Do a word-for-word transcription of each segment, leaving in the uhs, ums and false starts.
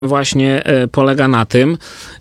właśnie polega na tym,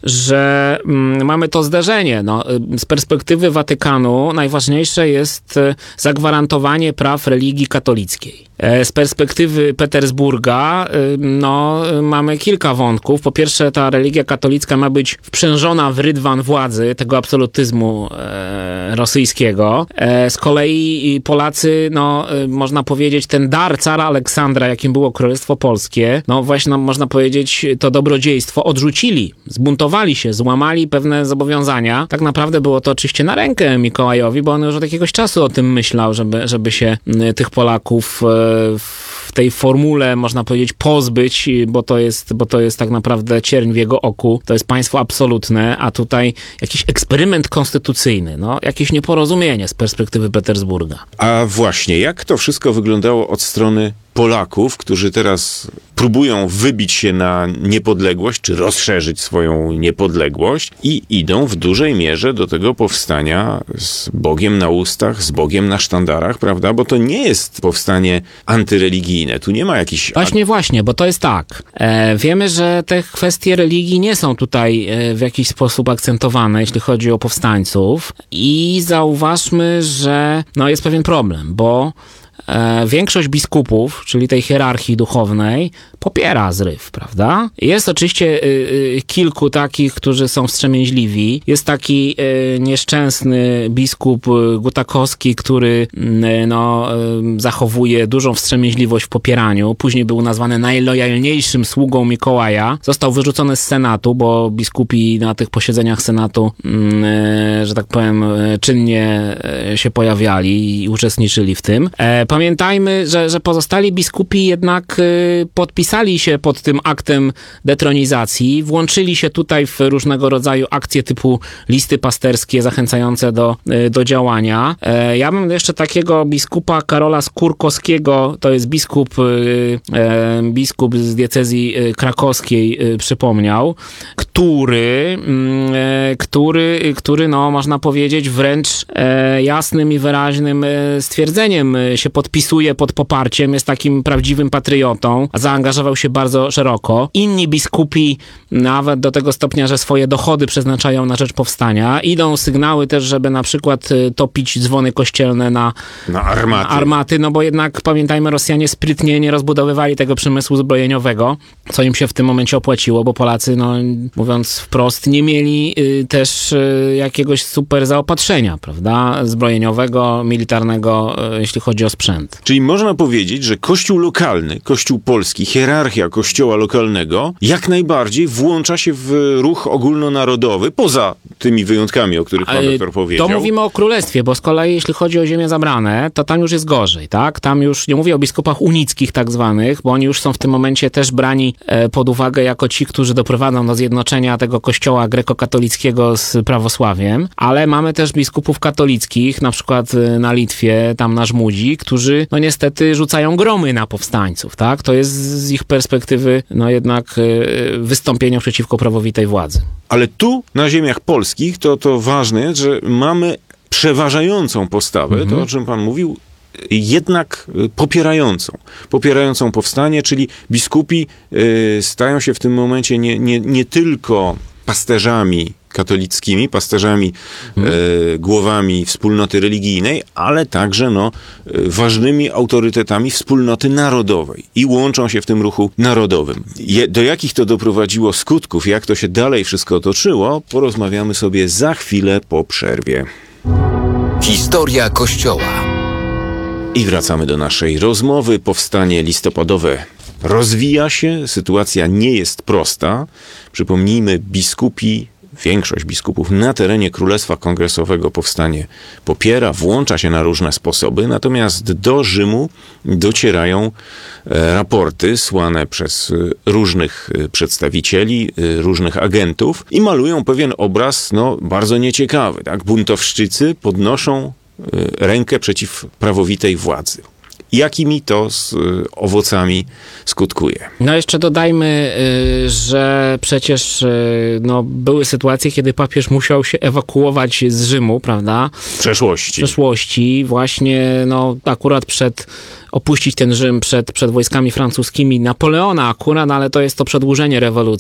że mamy to zderzenie. No, z perspektywy Watykanu najważniejsze jest zagwarantowanie praw religii katolickiej. Z perspektywy Petersburga no, mamy kilka wątków. Po pierwsze, ta religia katolicka ma być wprzężona w rydwan władzy, tego absolutyzmu e, rosyjskiego. E, z kolei Polacy, no, można powiedzieć, ten dar cara Aleksandra, jakim było Królestwo Polskie, no właśnie, no, można powiedzieć, to dobrodziejstwo odrzucili, zbuntowali się, złamali pewne zobowiązania. Tak naprawdę było to oczywiście na rękę Mikołajowi, bo on już od jakiegoś czasu o tym myślał, żeby, żeby się tych Polaków w tej formule, można powiedzieć, pozbyć, bo to jest, bo to jest tak naprawdę cierń w jego oku. To jest państwo absolutne, a tutaj jakiś eksperyment konstytucyjny, no, jakieś nieporozumienie z perspektywy Petersburga. A właśnie, jak to wszystko wyglądało od strony Polaków, którzy teraz próbują wybić się na niepodległość, czy rozszerzyć swoją niepodległość i idą w dużej mierze do tego powstania z Bogiem na ustach, z Bogiem na sztandarach, prawda? Bo to nie jest powstanie antyreligijne. Tu nie ma jakichś... Właśnie, właśnie, bo to jest tak. E, wiemy, że te kwestie religii nie są tutaj e, w jakiś sposób akcentowane, jeśli chodzi o powstańców. I zauważmy, że no, jest pewien problem, bo E, większość biskupów, czyli tej hierarchii duchownej, popiera zryw, prawda? Jest oczywiście y, y, kilku takich, którzy są wstrzemięźliwi. Jest taki y, nieszczęsny biskup Gutakowski, który y, no, y, zachowuje dużą wstrzemięźliwość w popieraniu. Później był nazwany najlojalniejszym sługą Mikołaja. Został wyrzucony z Senatu, bo biskupi na tych posiedzeniach Senatu, y, że tak powiem, y, czynnie y, się pojawiali i uczestniczyli w tym. E, Pamiętajmy, że, że pozostali biskupi jednak y, podpisali się pod tym aktem detronizacji, włączyli się tutaj w różnego rodzaju akcje typu listy pasterskie zachęcające do, y, do działania. E, ja bym jeszcze takiego biskupa Karola Skórkowskiego, to jest biskup, y, e, biskup z diecezji krakowskiej, y, przypomniał, który, y, który, który, no, można powiedzieć, wręcz y, jasnym i wyraźnym y, stwierdzeniem y, się podpisuje pod poparciem, jest takim prawdziwym patriotą, a zaangażował się bardzo szeroko. Inni biskupi nawet do tego stopnia, że swoje dochody przeznaczają na rzecz powstania. Idą sygnały też, żeby na przykład topić dzwony kościelne na, na armaty. Na armaty, no bo jednak pamiętajmy, Rosjanie sprytnie nie rozbudowywali tego przemysłu zbrojeniowego, co im się w tym momencie opłaciło, bo Polacy, no mówiąc wprost, nie mieli y, też y, jakiegoś super zaopatrzenia, prawda, zbrojeniowego, militarnego, y, jeśli chodzi o sprzęt. Czyli można powiedzieć, że kościół lokalny, kościół polski, hierarchia kościoła lokalnego jak najbardziej włącza się w ruch ogólnonarodowy, poza tymi wyjątkami, o których pan doktor powiedział. To mówimy o królestwie, bo z kolei jeśli chodzi o ziemię zabrane, to tam już jest gorzej, tak? Tam już, nie mówię o biskupach unickich tak zwanych, bo oni już są w tym momencie też brani pod uwagę jako ci, którzy doprowadzą do zjednoczenia tego kościoła grekokatolickiego z prawosławiem, ale mamy też biskupów katolickich, na przykład na Litwie, tam na Żmudzi, którzy no niestety rzucają gromy na powstańców, tak? To jest z ich perspektywy no jednak wystąpienie przeciwko prawowitej władzy. Ale tu na ziemiach polskich to, to ważne jest, że mamy przeważającą postawę, mhm. to o czym pan mówił, jednak popierającą. Popierającą powstanie, czyli biskupi y, stają się w tym momencie nie, nie, nie tylko pasterzami katolickimi, pasterzami, hmm. e, głowami wspólnoty religijnej, ale także no, e, ważnymi autorytetami wspólnoty narodowej i łączą się w tym ruchu narodowym. Je, do jakich to doprowadziło skutków, jak to się dalej wszystko otoczyło, porozmawiamy sobie za chwilę po przerwie. Historia Kościoła. I wracamy do naszej rozmowy. Powstanie listopadowe rozwija się, sytuacja nie jest prosta. Przypomnijmy, biskupi, większość biskupów na terenie Królestwa Kongresowego powstanie popiera, włącza się na różne sposoby, natomiast do Rzymu docierają raporty słane przez różnych przedstawicieli, różnych agentów i malują pewien obraz no, bardzo nieciekawy. Tak? Buntowszczycy podnoszą rękę przeciw prawowitej władzy. jakimi to z y, owocami skutkuje. No jeszcze dodajmy, y, że przecież y, no, były sytuacje, kiedy papież musiał się ewakuować z Rzymu, prawda? W przeszłości. W przeszłości, właśnie no, akurat przed opuścić ten Rzym przed, przed wojskami francuskimi Napoleona akurat, ale to jest to przedłużenie rewolucji.